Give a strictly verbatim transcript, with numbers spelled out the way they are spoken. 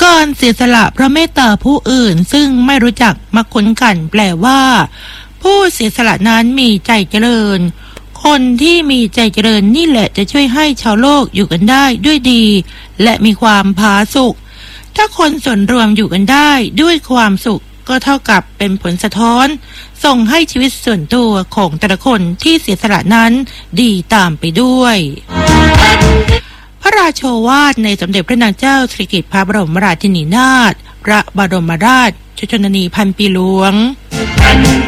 การเสียสละเพราะเมตตาผู้อื่นซึ่งไม่รู้จักมักคุ้นกันแปลว่าผู้เสียสละนั้นมีใจเจริญคนที่มีใจเจริญนี่แหละจะช่วยให้ชาวโลกอยู่กันได้ด้วยดีและมีความผาสุกถ้าคนส่วนรวมอยู่กันได้ด้วยความสุขก็เท่ากับเป็นผลสะท้อนส่งให้ชีวิตส่วนตัวของแต่ละคนที่เสียสละนั้นดีตามไปด้วยพระราโชวาทในสมเด็จพระนางเจ้าสิริกิติ์พระบรมราชินีนาถพระบรมราชชนนีพันปีหลวง